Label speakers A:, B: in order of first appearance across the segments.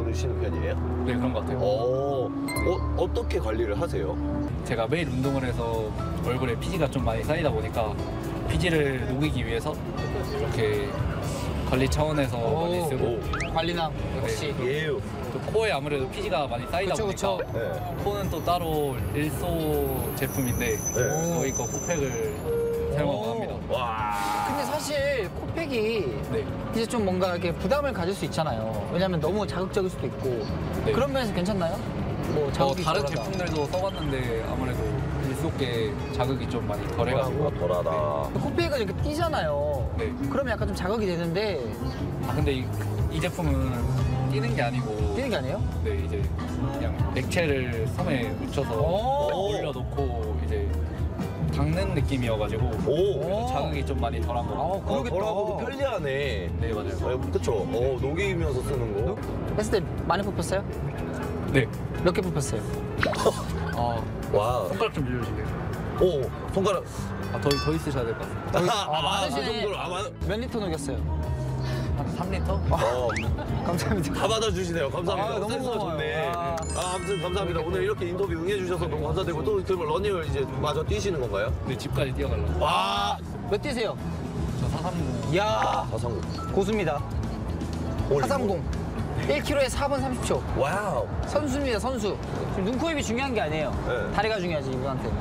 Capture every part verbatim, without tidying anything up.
A: 주무시는 편이에요?
B: 네, 그런 것 같아요.
A: 어, 어, 어떻게 관리를 하세요?
B: 제가 매일 운동을 해서 얼굴에 피지가 좀 많이 쌓이다 보니까 피지를 녹이기 위해서 이렇게 관리 차원에서 많이 쓰고
C: 관리남 역시.
A: 예요.
B: 또 코에 아무래도 피지가 많이 쌓이다
C: 그쵸,
B: 보니까
C: 그쵸.
A: 네.
B: 코는 또 따로 일소 제품인데
A: 네.
B: 저희 거 코팩을 사용하고 합니다.
A: 와.
C: 근데 사실 코팩이
B: 네.
C: 이제 좀 뭔가 이렇게 부담을 가질 수 있잖아요. 왜냐면 너무 자극적일 수도 있고.
B: 네.
C: 그런 면에서 괜찮나요? 뭐
B: 어,
C: 자극이
B: 다른
C: 덜하다.
B: 제품들도 써봤는데 아무래도 일소께 자극이 좀 많이 덜해가지고.
A: 덜하다.
C: 코팩은 이렇게 띄잖아요.
B: 네.
C: 그러면 약간 좀 자극이 되는데
B: 아 근데 이, 이 제품은 띄는 게 아니고
C: 띄는 게 아니에요?
B: 네, 이제 그냥 액체를 손에 묻혀서
C: 오.
B: 올려놓고 이제 닦는 느낌이어가지고
A: 오.
B: 그래서 자극이 좀 많이 덜한 거.
C: 아,
A: 어,
C: 그러겠다.
A: 덜하고 편리하네.
B: 네, 맞아요.
A: 어, 그쵸. 어, 녹이면서 쓰는 거.
C: 했을 때 많이 뽑혔어요?
B: 네.
C: 몇 개 뽑혔어요?
B: 아,
A: 와.
B: 손가락 좀 빌려주세요.
A: 오, 손가락.
B: 아, 더, 더 있으셔야 될 것 같아요.
A: 아,
C: 많으시네.
A: 그 정도로. 아, 많...
C: 몇 리터 녹였어요?
B: 한 삼 리터?
A: 어,
C: 감사합니다.
A: 다 받아주시네요. 감사합니다.
C: 아, 너무
A: 센스가
C: 고마워요.
A: 좋네.
C: 아.
A: 아, 아무튼 감사합니다. 오늘 이렇게 인터뷰 응해주셔서 너무 감사드리고 또 그러면 러닝을 이제 마저 뛰시는 건가요?
B: 네, 집까지 뛰어가려고.
A: 와,
C: 몇 뛰세요?
B: 저 사삼공.
C: 이야,
A: 가상구.
C: 고수입니다. 사삼공. 일 킬로미터에 사 분 삼십 초.
A: 와우.
C: 선수입니다, 선수. 지금 눈, 코, 입이 중요한 게 아니에요.
A: 네.
C: 다리가 중요하지, 이분한테는.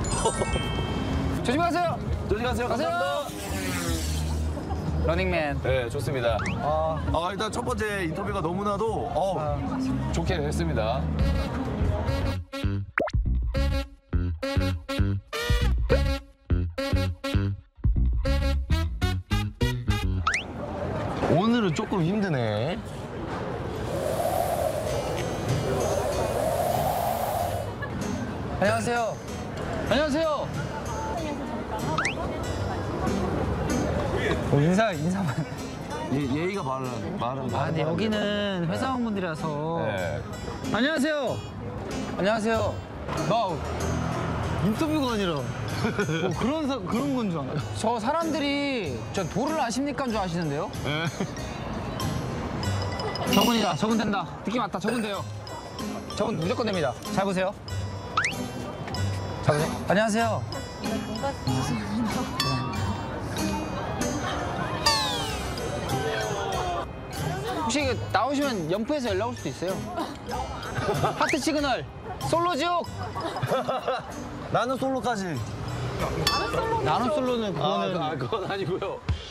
C: 조심하세요.
A: 조심하세요.
C: 가세요.
A: 감사합니다.
C: 러닝맨.
A: 네, 좋습니다.
C: 아,
A: 아, 일단 첫 번째 인터뷰가 너무나도 어, 좋게 됐습니다. 오늘은 조금 힘드네.
C: 안녕하세요. 안녕하세요. 어, 인사, 인사만.
A: 예, 예의가 바른, 말은.
C: 아, 근데 여기는 회사원분들이라서.
A: 네.
C: 안녕하세요. 안녕하세요. 나 인터뷰가 아니라 뭐 그런 사, 그런 건 줄 알아요. 저 사람들이 저 도를 아십니까 줄 아시는데요?
A: 네.
C: 저분이다. 저분 된다. 느낌 왔다. 저분 돼요. 저분 무조건 됩니다. 잘 보세요. 잘 보세요. 안녕하세요. 혹시 이거 나오시면 연프에서 연락 올 수도 있어요. 하트 시그널. 솔로 지옥.
A: 나는 솔로까지.
C: 나는 솔로는
A: 아,
C: 그거는
A: 그- 아, 그건 아니고요.